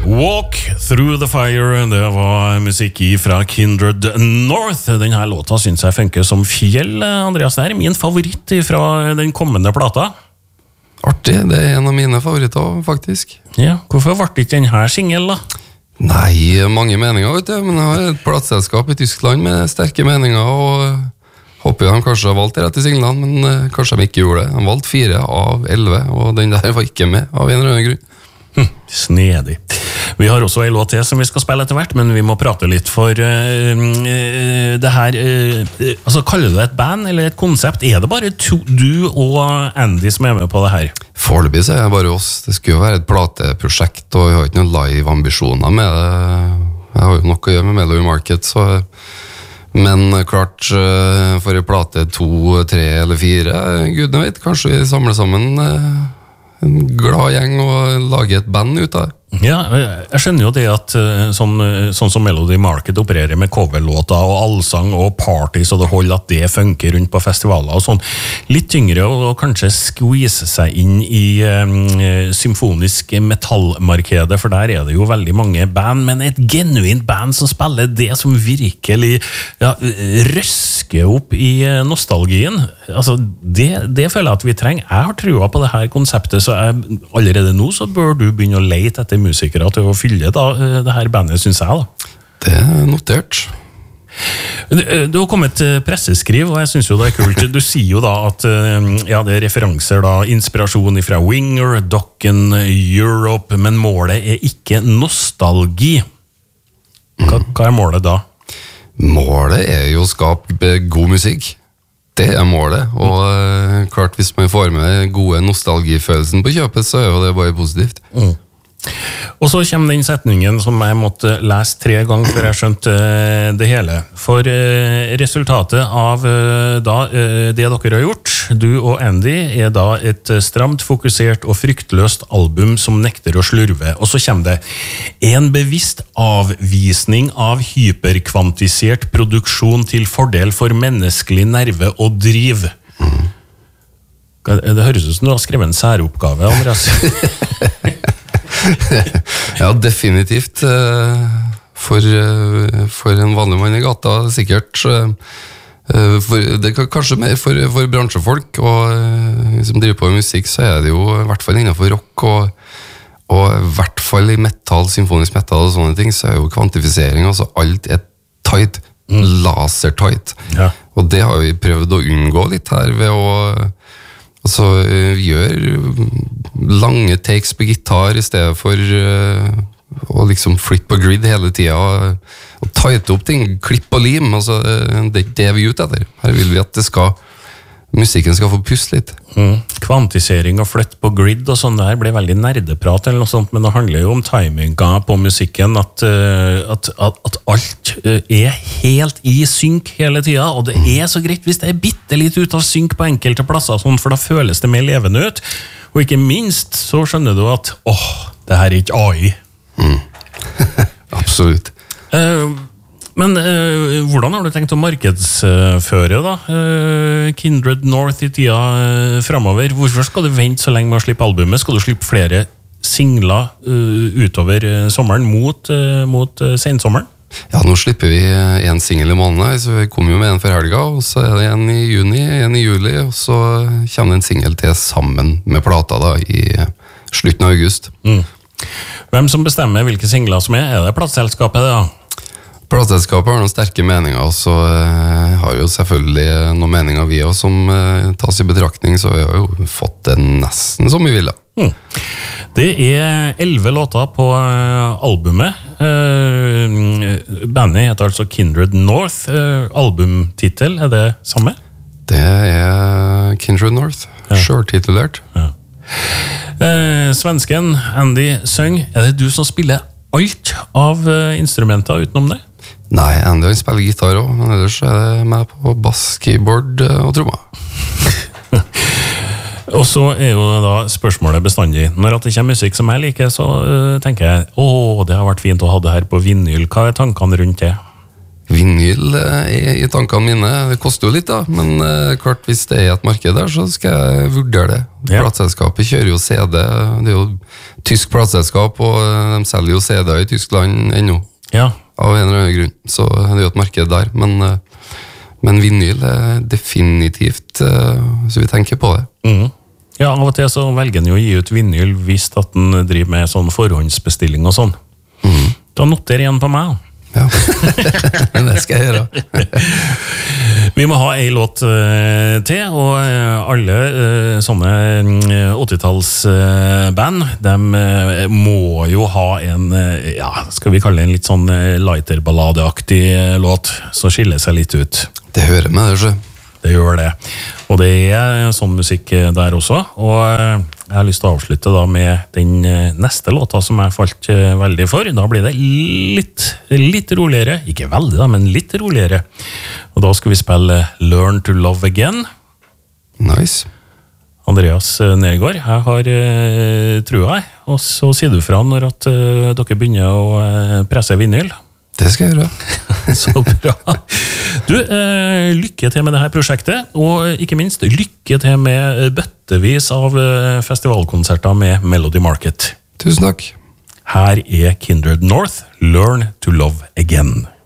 Walk Through the Fire, det var musikk fra Kindred North. Denne låta synes jeg funker som fjell, Andreas. Det min favoritt fra den kommende plata. Artig, det en av mine favoritter faktisk. Ja, hvorfor ble ikke denne single da? Nei, mange meninger vet du, men jeg har et plateselskap i Tyskland med sterke meninger, og håper de kanskje har valgt de rette singlene, men kanskje de ikke gjorde det. De valgte 4 av 11, og den der var ikke med av en eller annen grunn. Snedig. Vi har også en låt til som vi skal spille etter hvert, men vi må prate litt for det her altså kaller du det et band eller et konsept? Det bare du og Andy som med på det her? Foreløpig så det bare oss. Det skulle jo være et plateprosjekt, og vi har ikke noen live-ambisjoner med det. Jeg har jo nok å gjøre med Melody Market, så men klart for en plate 2, 3 eller 4, gudene vet, kanskje vi samler sammen en glad gjeng og lager et band ut av det. Ja, jeg skjønner jo det at sånn som Melody Market opererer med coverlåter og allsang og parties og det holder at det funker rundt på festivaler og sånn. Litt tyngre og kanskje squeeze seg inn i symfonisk metallmarkedet, for der det jo veldig mange band, men et genuint band som spiller det som virkelig røsker opp i nostalgien. Altså, det føler jeg at vi trenger. Jeg har trua på det her konseptet, så allerede nå så bør du begynne å lete etter musikere til å fylle det her bandet, synes jeg da. Det notert. Du har kommet presseskriv, og jeg synes jo det kult. Du sier jo da at det referanser da, inspirasjon fra Winger, Dokken, Europe, men målet ikke nostalgi. Hva målet da? Målet jo å skape god musikk. Det målet, og klart hvis man får med gode nostalgifølelsen på kjøpet, så jo det bare positivt. Og så kommer den setningen som jeg måtte lese 3 ganger før jeg skjønte det hele. For resultatet av det dere har gjort, du og Andy, da et stramt, fokusert og fryktløst album som nekter å slurve. Og så kommer det en bevisst avvisning av hyperkvantisert produksjon til fordel for menneskelig nerve og driv. Det høres ut som du har skrevet en særoppgave, Andreas. Ja, definitivt. For en vanlig mann i gata, sikkert. Det kanskje mer for bransjefolk, og som driver på med musikk, så det jo i hvert fall innenfor rock, og i hvert fall i metal, symfonisk metal og sånne ting, så jo kvantifisering, altså alt tight, laser-tight. Ja. Og det har vi prøvd å unngå litt her ved å gjør lange takes på gitar i stedet for å liksom flytte på grid hele tiden og tighte opp ting, klipp og lim, altså, det vi ute etter. Her vil vi at musikken skal få puste litt. Kvantisering og flytt på grid og sånn, det her ble veldig nerdeprat eller noe sånt, men det handler jo om timinga på musikken, at alt helt i synk hele tida, og det så greit hvis det bitte litt ut av synk på enkelte plasser, sånn, for da føles det mer levende ut, og ikke minst så skjønner du at det her ikke AI. Absolutt. Men hvordan har du tenkt å markedsføre da Kindred North i tida fremover? Hvorfor skal du vente så lenge med å slippe albumet? Skal du slippe flere singler utover sommeren mot sensommeren? Ja, nå slipper vi en single i måneden, så vi kommer jo med en for helga, og så det en i juni, en i juli, og så kommer det en single til sammen med plata da, i slutten av august. Hvem som bestemmer hvilke singler som det plateselskapet da? Plateselskapet har noen sterke meninger, og så har jo selvfølgelig noen meninger vi også som tas i betraktning, så vi har jo fått det nesten som vi vil da. Det 11 låter på albumet. Bandet heter altså Kindred North. Albumtitel, det samme? Det Kindred North, selvtitulert. Ja. Svensken Andy Søng, det du som spiller alt av instrumenter utenom det? Nei, Andy spiller gitar også, men ellers det meg på bass, keyboard og trommer. Og så jo da spørsmålet bestandig. Når det kommer musikk som jeg liker, så tenker jeg, det har vært fint å ha det her på vinyl. Hva tankene rundt det? Vinyl i tankene mine, det koster jo litt da, men klart hvis det et marked der, så skal jeg vurdere det. Plateselskapet kjører jo CD, det jo tysk plateselskap, og de selger jo CD-er i Tyskland ennå, Ja. av en eller annen grunn. Så det er jo et marked der, men vinyl er definitivt, så vi tenker på det. Ja, av og til så velger en jo å gi ut vinyl hvis at den driver med sånn forhåndsbestilling og sånn. Da noter igjen på meg. Ja, det skal jeg gjøre. Vi må ha en låt til, og alle sånne 80-tallsband, de må jo ha en, ja, skal vi kalle det en litt sånn lighterballadeaktig låt, så skiller seg litt ut. Det hører med det, så. Det gjør det. Og det er sånn musikk der også. Og jeg har lyst til å avslutte da med den neste låta som jeg falt veldig for. Da blir det litt roligere. Ikke veldig da, men litt roligere. Og da skal vi spille Learn to Love Again. Nice. Andreas Nergård, jeg har trua, og så sier du fra når at dere begynner å presse vinyl. Det skal jeg gjøre. Så bra. Du, lykke til med dette prosjektet, og ikke minst lykke til med bøttevis av festivalkonserter med Melody Market. Tusen takk. Her er Kindred North, Learn to Love Again.